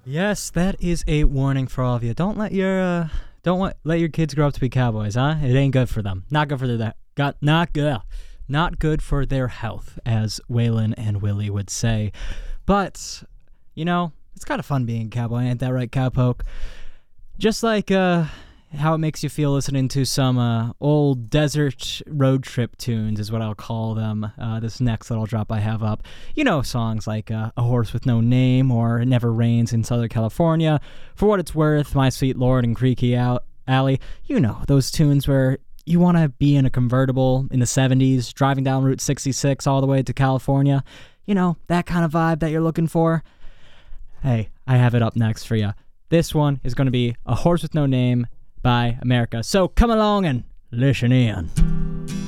Yes, that is a warning for all of you. Let your kids grow up to be cowboys, huh? It ain't good for them. Not good for not good for their health, as Waylon and Willie would say. But it's kind of fun being a cowboy, ain't that right, Cowpoke? Just like how it makes you feel listening to some old desert road trip tunes is what I'll call them. This next little drop I have up. Songs like A Horse with No Name or It Never Rains in Southern California. For What It's Worth, My Sweet Lord and Creaky Alley. Those tunes where you want to be in a convertible in the 70s, driving down Route 66 all the way to California. That kind of vibe that you're looking for. Hey, I have it up next for you. This one is going to be A Horse with No Name by America. So come along and listen in.